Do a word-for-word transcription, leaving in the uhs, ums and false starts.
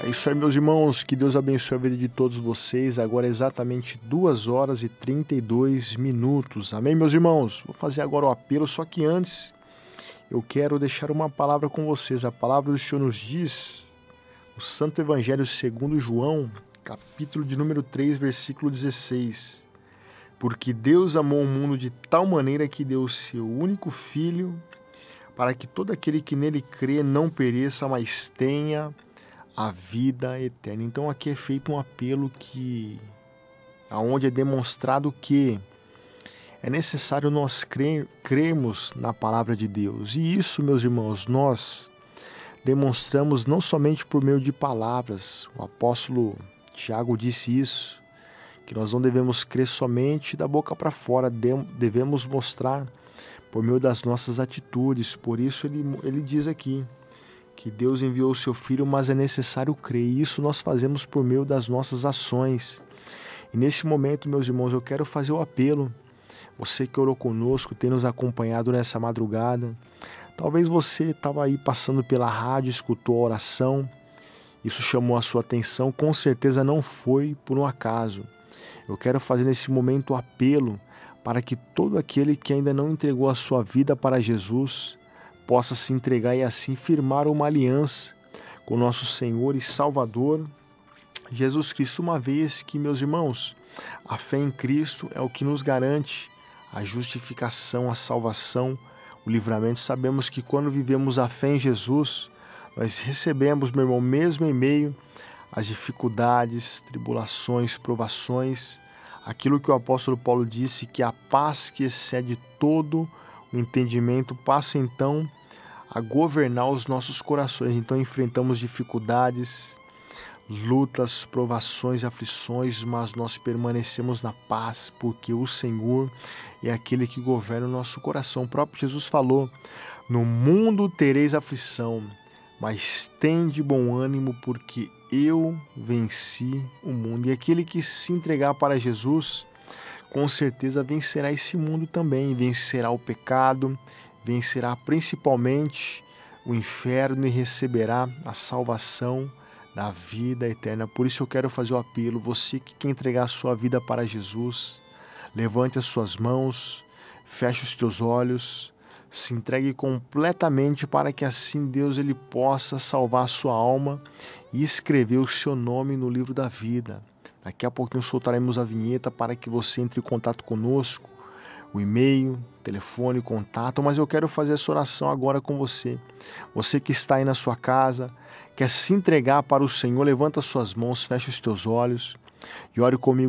É isso aí, meus irmãos, que Deus abençoe a vida de todos vocês. Agora é exatamente duas horas e trinta e dois minutos. Amém, meus irmãos? Vou fazer agora o apelo, só que antes eu quero deixar uma palavra com vocês. A palavra do Senhor nos diz, o Santo Evangelho segundo João, capítulo de número três, versículo dezesseis. Porque Deus amou o mundo de tal maneira que deu o seu único Filho, para que todo aquele que nele crê não pereça, mas tenha a vida eterna. Então aqui é feito um apelo que, aonde é demonstrado que é necessário nós crer, crermos na palavra de Deus. E isso, meus irmãos, nós demonstramos não somente por meio de palavras. O apóstolo Tiago disse isso, que nós não devemos crer somente da boca para fora, devemos mostrar por meio das nossas atitudes. Por isso ele, ele diz aqui que Deus enviou o seu Filho, mas é necessário crer, e isso nós fazemos por meio das nossas ações. E nesse momento, meus irmãos, eu quero fazer o apelo, você que orou conosco, tem nos acompanhado nessa madrugada, talvez você estava aí passando pela rádio, escutou a oração, isso chamou a sua atenção, com certeza não foi por um acaso. Eu quero fazer nesse momento o apelo para que todo aquele que ainda não entregou a sua vida para Jesus possa se entregar e assim firmar uma aliança com nosso Senhor e Salvador Jesus Cristo, uma vez que, meus irmãos, a fé em Cristo é o que nos garante a justificação, a salvação, o livramento. Sabemos que quando vivemos a fé em Jesus, nós recebemos, meu irmão, mesmo em meio às dificuldades, tribulações, provações, aquilo que o apóstolo Paulo disse, que a paz que excede todo o entendimento passa então a governar os nossos corações. Então enfrentamos dificuldades, lutas, provações, aflições, mas nós permanecemos na paz, porque o Senhor é aquele que governa o nosso coração. O próprio Jesus falou: no mundo tereis aflição, mas tende bom ânimo, porque eu venci o mundo. E aquele que se entregar para Jesus, com certeza vencerá esse mundo também, vencerá o pecado, vencerá principalmente o inferno e receberá a salvação da vida eterna. Por isso eu quero fazer o apelo, você que quer entregar a sua vida para Jesus, levante as suas mãos, feche os teus olhos, se entregue completamente para que assim Deus ele possa salvar a sua alma e escrever o seu nome no livro da vida. Daqui a pouquinho soltaremos a vinheta para que você entre em contato conosco, o e-mail, telefone, contato, mas eu quero fazer essa oração agora com você. Você que está aí na sua casa, quer se entregar para o Senhor, levanta as suas mãos, fecha os teus olhos e ore comigo.